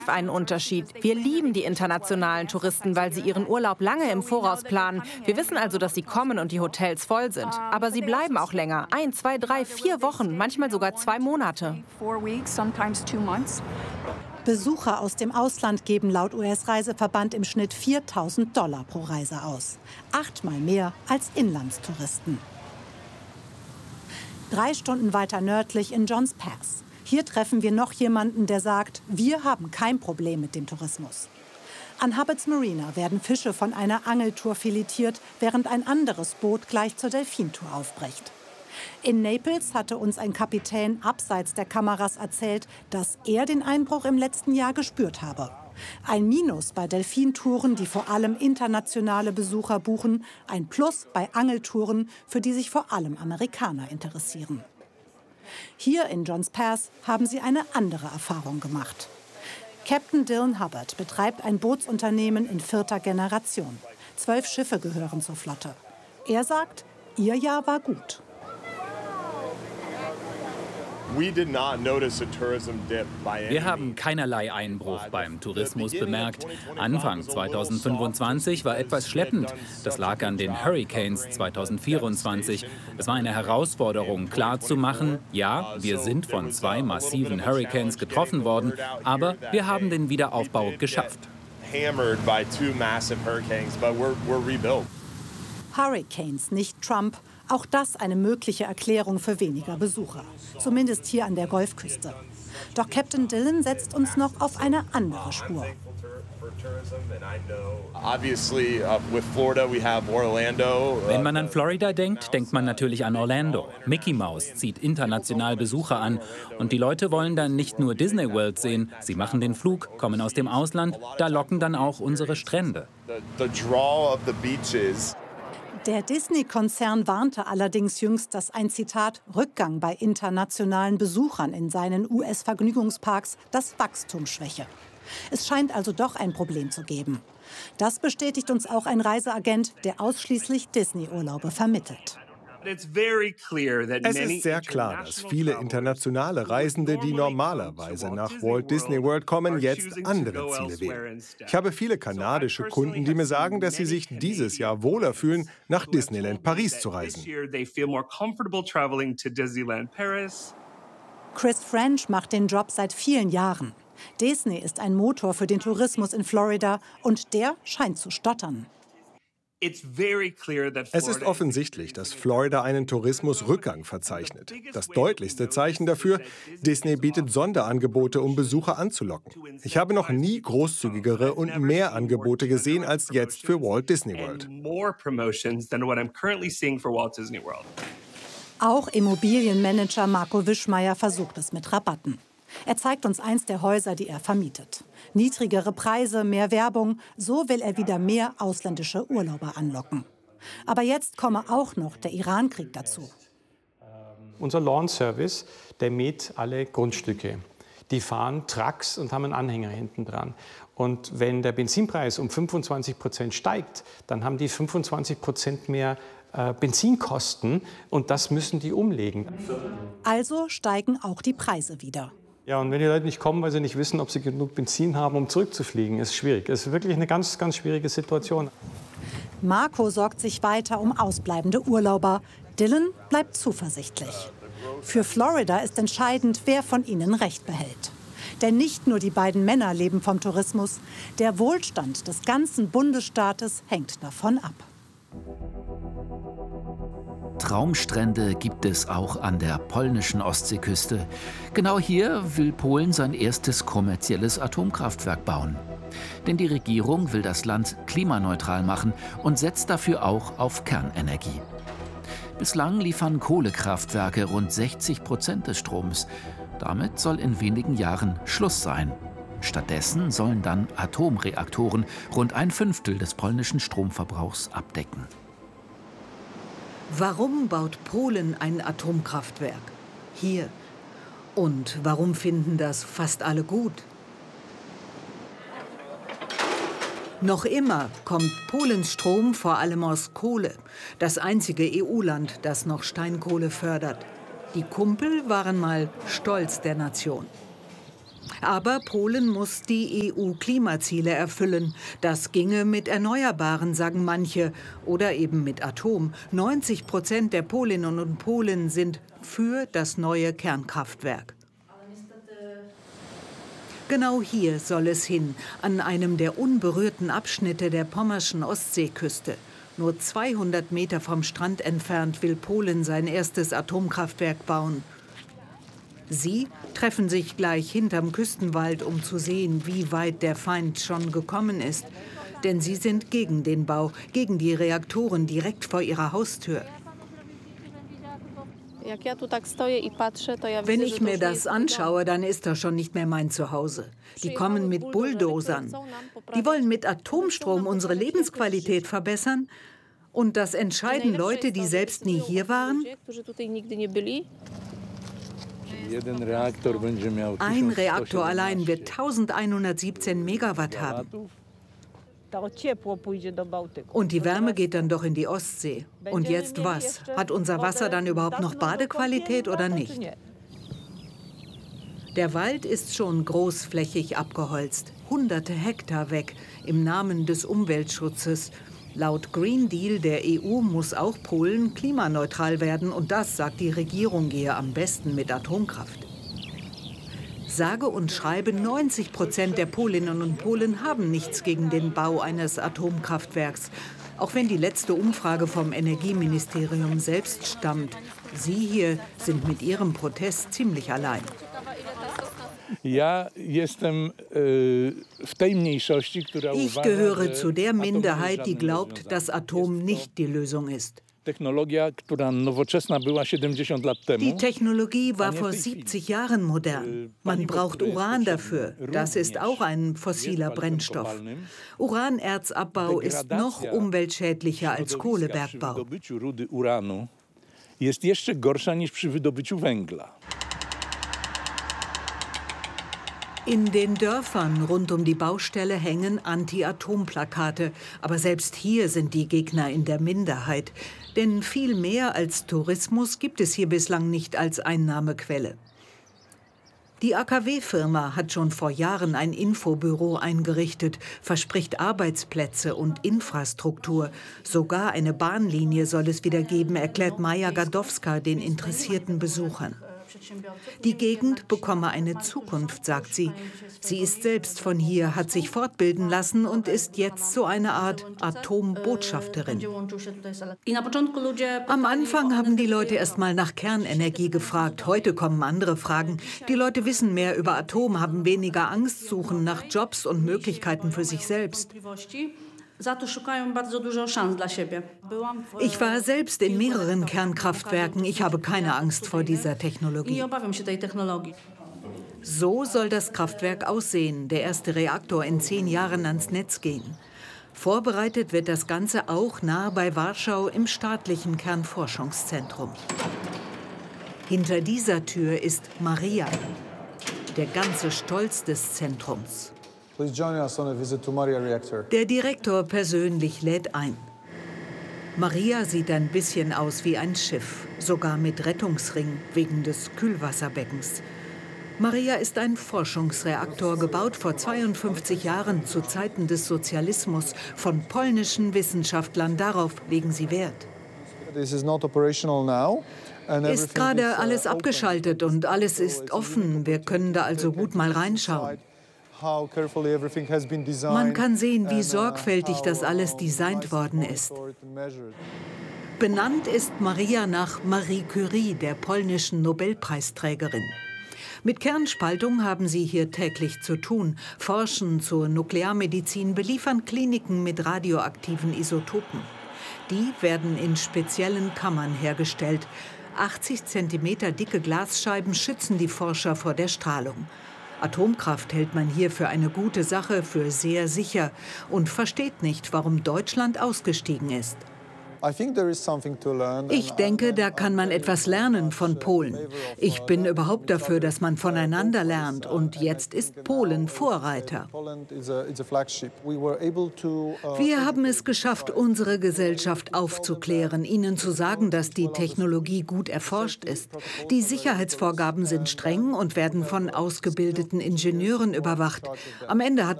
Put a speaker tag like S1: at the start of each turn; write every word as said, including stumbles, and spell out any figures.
S1: einen Unterschied. Wir lieben die internationalen Touristen, weil sie ihren Urlaub lange im Voraus planen. Wir wissen also, dass sie kommen und die Hotels voll sind. Aber sie bleiben auch länger. Ein, zwei, drei, vier Wochen, manchmal sogar zwei Monate.
S2: Besucher aus dem Ausland geben laut U S-Reiseverband im Schnitt viertausend Dollar pro Reise aus. Achtmal mehr als Inlandstouristen. Drei Stunden weiter nördlich in Johns Pass. Hier treffen wir noch jemanden, der sagt, wir haben kein Problem mit dem Tourismus. An Hubbards Marina werden Fische von einer Angeltour filetiert, während ein anderes Boot gleich zur Delfintour aufbricht. In Naples hatte uns ein Kapitän abseits der Kameras erzählt, dass er den Einbruch im letzten Jahr gespürt habe. Ein Minus bei Delfintouren, die vor allem internationale Besucher buchen, ein Plus bei Angeltouren, für die sich vor allem Amerikaner interessieren. Hier in Johns Pass haben sie eine andere Erfahrung gemacht. Captain Dylan Hubbard betreibt ein Bootsunternehmen in vierter Generation. Zwölf Schiffe gehören zur Flotte. Er sagt, ihr Jahr war gut.
S3: Wir haben keinerlei Einbruch beim Tourismus bemerkt. Anfang zweitausendfünfundzwanzig war etwas schleppend. Das lag an den Hurricanes zweitausendvierundzwanzig. Es war eine Herausforderung, klarzumachen, ja, wir sind von zwei massiven Hurricanes getroffen worden, aber wir haben den Wiederaufbau geschafft.
S2: Hurricanes, nicht Trump. Auch das eine mögliche Erklärung für weniger Besucher. Zumindest hier an der Golfküste. Doch Captain Dylan setzt uns noch auf eine andere Spur.
S3: Wenn man an Florida denkt, denkt man natürlich an Orlando. Mickey Mouse zieht international Besucher an. Und die Leute wollen dann nicht nur Disney World sehen. Sie machen den Flug, kommen aus dem Ausland. Da locken dann auch unsere Strände.
S2: Der Disney-Konzern warnte allerdings jüngst, dass ein Zitat Rückgang bei internationalen Besuchern in seinen U S-Vergnügungsparks das Wachstum schwäche. Es scheint also doch ein Problem zu geben. Das bestätigt uns auch ein Reiseagent, der ausschließlich Disney-Urlaube vermittelt.
S4: Es ist sehr klar, dass viele internationale Reisende, die normalerweise nach Walt Disney World kommen, jetzt andere Ziele wählen. Ich habe viele kanadische Kunden, die mir sagen, dass sie sich dieses Jahr wohler fühlen, nach Disneyland Paris zu reisen.
S2: Chris French macht den Job seit vielen Jahren. Disney ist ein Motor für den Tourismus in Florida und der scheint zu stottern.
S4: Es ist offensichtlich, dass Florida einen Tourismusrückgang verzeichnet. Das deutlichste Zeichen dafür, Disney bietet Sonderangebote, um Besucher anzulocken. Ich habe noch nie großzügigere und mehr Angebote gesehen als jetzt für Walt Disney World.
S2: Auch Immobilienmanager Marco Wischmeier versucht es mit Rabatten. Er zeigt uns eins der Häuser, die er vermietet. Niedrigere Preise, mehr Werbung, so will er wieder mehr ausländische Urlauber anlocken. Aber jetzt komme auch noch der Iran-Krieg dazu.
S5: Unser Lawn-Service, der mäht alle Grundstücke. Die fahren Trucks und haben einen Anhänger hinten dran. Und wenn der Benzinpreis um fünfundzwanzig Prozent steigt, dann haben die fünfundzwanzig Prozent mehr äh, Benzinkosten und das müssen die umlegen.
S2: Also steigen auch die Preise wieder.
S5: Ja, und wenn die Leute nicht kommen, weil sie nicht wissen, ob sie genug Benzin haben, um zurückzufliegen, ist schwierig. Es ist wirklich eine ganz, ganz schwierige Situation.
S2: Marco sorgt sich weiter um ausbleibende Urlauber. Dylan bleibt zuversichtlich. Für Florida ist entscheidend, wer von ihnen Recht behält. Denn nicht nur die beiden Männer leben vom Tourismus. Der Wohlstand des ganzen Bundesstaates hängt davon ab.
S6: Traumstrände gibt es auch an der polnischen Ostseeküste. Genau hier will Polen sein erstes kommerzielles Atomkraftwerk bauen. Denn die Regierung will das Land klimaneutral machen und setzt dafür auch auf Kernenergie. Bislang liefern Kohlekraftwerke rund sechzig Prozent des Stroms. Damit soll in wenigen Jahren Schluss sein. Stattdessen sollen dann Atomreaktoren rund ein Fünftel des polnischen Stromverbrauchs abdecken.
S7: Warum baut Polen ein Atomkraftwerk? Hier. Und warum finden das fast alle gut? Noch immer kommt Polens Strom vor allem aus Kohle. Das einzige E U-Land, das noch Steinkohle fördert. Die Kumpel waren mal Stolz der Nation. Aber Polen muss die E U-Klimaziele erfüllen. Das ginge mit Erneuerbaren, sagen manche, oder eben mit Atom. neunzig Prozent der Polinnen und Polen sind für das neue Kernkraftwerk. Genau hier soll es hin, an einem der unberührten Abschnitte der pommerschen Ostseeküste. Nur zweihundert Meter vom Strand entfernt will Polen sein erstes Atomkraftwerk bauen. Sie treffen sich gleich hinterm Küstenwald, um zu sehen, wie weit der Feind schon gekommen ist. Denn sie sind gegen den Bau, gegen die Reaktoren direkt vor ihrer Haustür. Wenn ich mir das anschaue, dann ist das schon nicht mehr mein Zuhause. Die kommen mit Bulldozern. Die wollen mit Atomstrom unsere Lebensqualität verbessern. Und das entscheiden Leute, die selbst nie hier waren? Ein Reaktor allein wird eintausendeinhundertsiebzehn Megawatt haben. Und die Wärme geht dann doch in die Ostsee. Und jetzt was? Hat unser Wasser dann überhaupt noch Badequalität oder nicht? Der Wald ist schon großflächig abgeholzt, hunderte Hektar weg, im Namen des Umweltschutzes. Laut Green Deal der E U muss auch Polen klimaneutral werden. Und das, sagt die Regierung, gehe am besten mit Atomkraft. Sage und schreibe, neunzig Prozent der Polinnen und Polen haben nichts gegen den Bau eines Atomkraftwerks. Auch wenn die letzte Umfrage vom Energieministerium selbst stammt. Sie hier sind mit ihrem Protest ziemlich allein. Ich gehöre zu der Minderheit, die glaubt, dass Atom nicht die Lösung ist. Die Technologie war vor siebzig Jahren modern. Man braucht Uran dafür. Das ist auch ein fossiler Brennstoff. Uranerzabbau ist noch umweltschädlicher als Kohlebergbau. In den Dörfern rund um die Baustelle hängen Anti-Atom-Plakate. Aber selbst hier sind die Gegner in der Minderheit. Denn viel mehr als Tourismus gibt es hier bislang nicht als Einnahmequelle. Die A K W-Firma hat schon vor Jahren ein Infobüro eingerichtet, verspricht Arbeitsplätze und Infrastruktur. Sogar eine Bahnlinie soll es wieder geben, erklärt Maja Gadowska den interessierten Besuchern. Die Gegend bekomme eine Zukunft, sagt sie. Sie ist selbst von hier, hat sich fortbilden lassen und ist jetzt so eine Art Atombotschafterin. Am Anfang haben die Leute erst mal nach Kernenergie gefragt. Heute kommen andere Fragen. Die Leute wissen mehr über Atom, haben weniger Angst, suchen nach Jobs und Möglichkeiten für sich selbst. Ich war selbst in mehreren Kernkraftwerken. Ich habe keine Angst vor dieser Technologie. So soll das Kraftwerk aussehen, der erste Reaktor in zehn Jahren ans Netz gehen. Vorbereitet wird das Ganze auch nahe bei Warschau im staatlichen Kernforschungszentrum. Hinter dieser Tür ist Maria, der ganze Stolz des Zentrums. Der Direktor persönlich lädt ein. Maria sieht ein bisschen aus wie ein Schiff, sogar mit Rettungsring wegen des Kühlwasserbeckens. Maria ist ein Forschungsreaktor, gebaut vor zweiundfünfzig Jahren zu Zeiten des Sozialismus von polnischen Wissenschaftlern. Darauf legen sie Wert. Ist gerade alles abgeschaltet und alles ist offen. Wir können da also gut mal reinschauen. Man kann sehen, wie sorgfältig das alles designt worden ist. Benannt ist Maria nach Marie Curie, der polnischen Nobelpreisträgerin. Mit Kernspaltung haben sie hier täglich zu tun, forschen zur Nuklearmedizin, beliefern Kliniken mit radioaktiven Isotopen. Die werden in speziellen Kammern hergestellt. achtzig Zentimeter dicke Glasscheiben schützen die Forscher vor der Strahlung. Atomkraft hält man hier für eine gute Sache, für sehr sicher und versteht nicht, warum Deutschland ausgestiegen ist. Ich denke, da kann man etwas lernen von Polen. Ich bin überhaupt dafür, dass man voneinander lernt. Und jetzt ist Polen Vorreiter. Wir haben es geschafft, unsere Gesellschaft aufzuklären, ihnen zu sagen, dass die Technologie gut erforscht ist. Die Sicherheitsvorgaben sind streng und werden von ausgebildeten Ingenieuren überwacht. Am Ende hat